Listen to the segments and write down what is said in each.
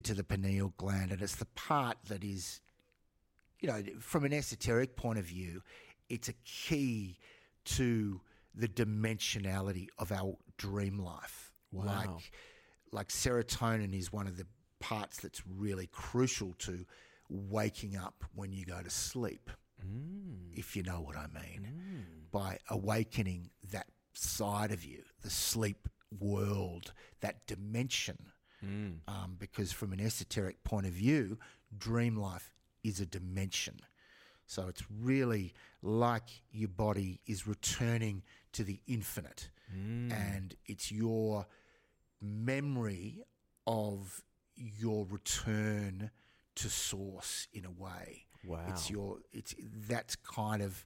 to the pineal gland, and it's the part that is, from an esoteric point of view, it's a key to the dimensionality of our dream life. Wow. Like serotonin is one of the parts that's really crucial to waking up when you go to sleep, if you know what I mean. By awakening that side of you, the sleep world, that dimension. Because from an esoteric point of view, dream life is a dimension. So it's really like your body is returning to the infinite, and it's your memory of your return to source in a way. Wow. That's kind of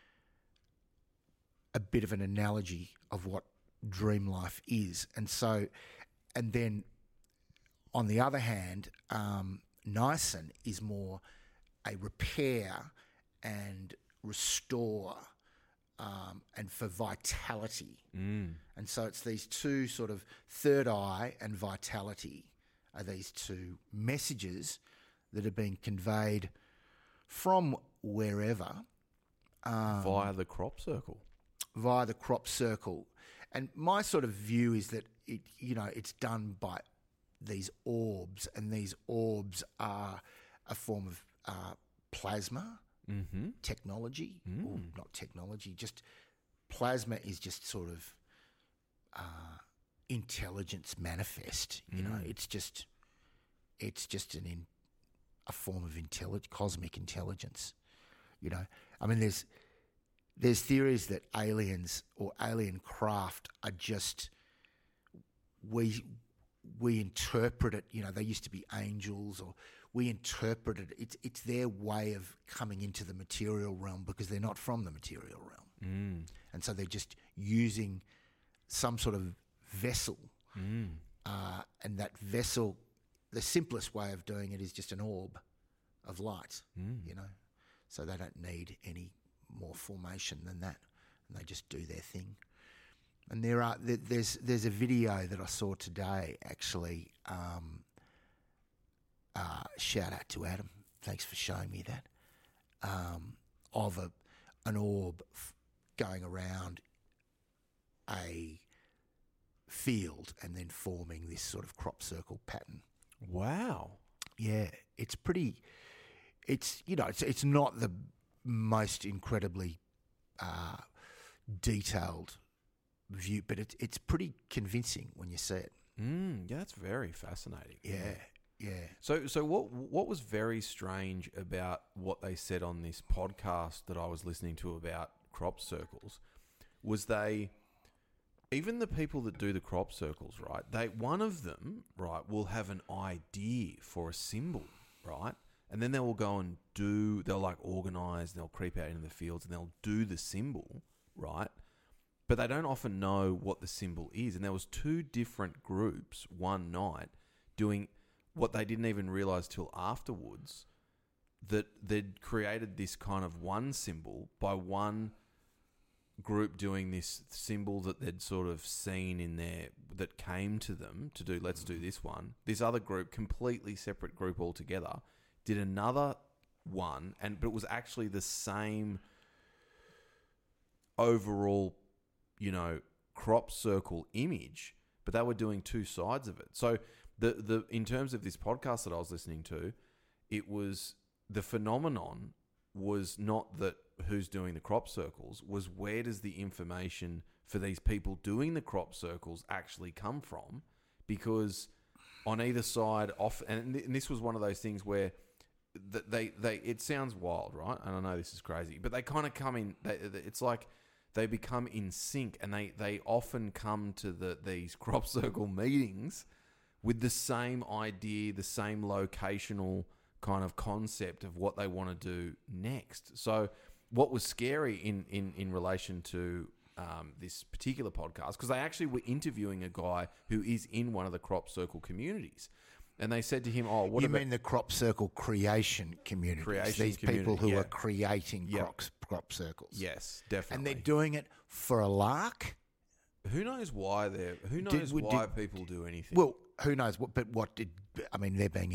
a bit of an analogy of what dream life is. And then on the other hand, niacin is more a repair and restore, and for vitality. And so it's these two sort of third eye and vitality are these two messages that are being conveyed from wherever. Via the crop circle. Via the crop circle. And my sort of view is that it's done by these orbs, and these orbs are a form of plasma technology, or not technology, just plasma is just sort of intelligence manifest. It's just a form of cosmic intelligence. I mean, there's theories that aliens or alien craft are just we interpret it, they used to be angels, or we interpret it. It's their way of coming into the material realm because they're not from the material realm. And so they're just using some sort of vessel. And that vessel, the simplest way of doing it is just an orb of light, So they don't need any more formation than that. And they just do their thing. And there's a video that I saw today, actually. Shout out to Adam. Thanks for showing me that. Of an orb going around a field and then forming this sort of crop circle pattern. Wow. Yeah, it's pretty. It's not the most incredibly detailed view, but it's pretty convincing when you see it. Yeah, that's very fascinating. Yeah. So what was very strange about what they said on this podcast that I was listening to about crop circles was even the people that do the crop circles, right? One of them, right, will have an idea for a symbol, right? And then they will go and they'll like organise, they'll creep out into the fields and they'll do the symbol, right? But they don't often know what the symbol is. And there was two different groups one night doing what they didn't even realise till afterwards, that they'd created this kind of one symbol by one group doing this symbol that they'd sort of seen in there that came to them to do, let's do this one. This other group, completely separate group altogether, did another one, but it was actually the same overall, crop circle image, but they were doing two sides of it. So the in terms of this podcast that I was listening to, it was the phenomenon was not that who's doing the crop circles, was where does the information for these people doing the crop circles actually come from? Because on either side, and this was one of those things where they it sounds wild, right? And I know this is crazy, but they kind of come in. It's like they become in sync, and they often come to these crop circle meetings with the same idea, the same locational kind of concept of what they want to do next. So what was scary in relation to this particular podcast, because they actually were interviewing a guy who is in one of the crop circle communities. And they said to him, "Oh, what you about mean the crop circle creation community? These people who are creating crop circles. Yes, definitely. And they're doing it for a lark. Who knows why why people do anything? Well, who knows what? But what did I mean? They're being